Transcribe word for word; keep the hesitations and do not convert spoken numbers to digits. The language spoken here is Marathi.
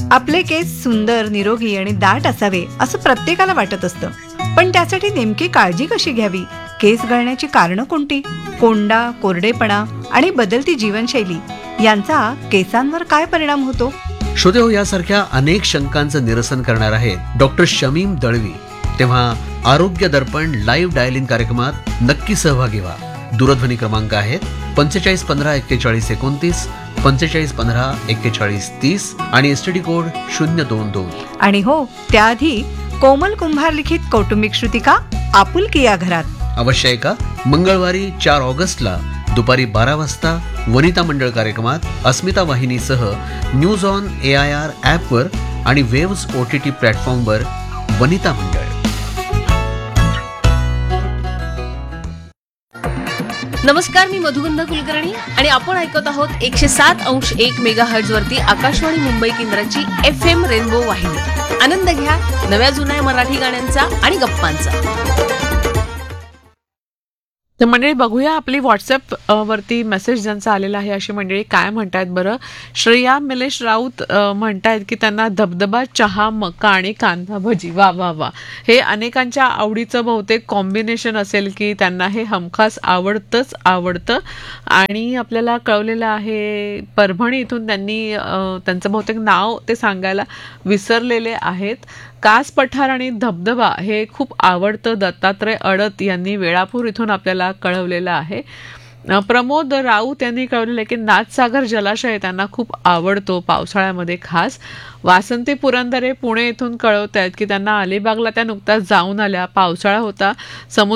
आपले केस सुंदर, निरोगी आणि दाट असावे असं प्रत्येकाला वाटत असतं. पण त्यासाठी नेमकी काळजी कशी घ्यावी? केस गळण्याची कारणं कोणती? कोंडा, कोरडेपणा आणि बदलती जीवनशैली यांचा केसांवर काय परिणाम होतो? श्रोते हो, यासारख्या अनेक शंकांचं निरसन करणार आहेत डॉक्टर शमीम दळवी. तेव्हा आरोग्य दर्पण लाईव्ह डायलिंग कार्यक्रमात नक्की सहभागी व्हा. दूरध्वनी क्रमांक आहेत पंचेचाळीस पंधरा एक्केचाळीस एकोणतीस, पंचेचाळीस पंधरा एक्केचाळीस तीस आणि एसटीडी कोड शून्य दोन दोन. आणि हो, त्याआधी कोमल कुंभार लिखित कौटुंबिक श्रुतिका आपुलकी या घरात अवश्य ऐका. मंगळवारी चार ऑगस्टला दुपारी बारा वाजता वनिता मंडळ कार्यक्रमात अस्मिता वाहिनीसह news on A I R ॲपवर आणि वेव्स ओ टी टी प्लॅटफॉर्मवर वनिता मंडळ. नमस्कार, मी मधुगंधा कुलकर्णी आणि आपण ऐकत आहोत एकशे सात अंश एक मेगा हर्ट्झ वरती आकाशवाणी मुंबई केंद्राची एफ एम रेनबो वाहिनी. आनंद घ्या नव्या जुन्या मराठी गाण्यांचा आणि गप्पांचा. तर मंडळी, बघूया आपली व्हॉट्सअप वरती मेसेज ज्यांचा आलेला आहे अशी मंडळी काय म्हणतायत बरं. श्रेया मिलेश राऊत म्हणतायत की त्यांना धबधबा, चहा, मका आणि कांदा भजी. वा वा वा, हे अनेकांच्या आवडीचं बहुतेक कॉम्बिनेशन असेल की त्यांना हे हमखास आवडतंच आवडतं. आणि आपल्याला कळवलेलं आहे परभणी इथून त्यांनी त्यांचं बहुतेक नाव ते सांगायला विसरलेले आहेत. कास पठार आणि धबधबा हे खूप आवडतं. दत्तात्रय अडत यांनी वेळापूर इथून आपल्याला कळवलेलं आहे. प्रमोद राऊत यांनी कळवलेलं आहे की नाथसागर जलाशय त्यांना खूप आवडतो पावसाळ्यामध्ये खास. वासंती पुरंदरे पुणे इथून कळवत आहेत की त्यांना अलिबागला त्या नुकत्याच जाऊन आल्या. पावसाळा होता, समुद्र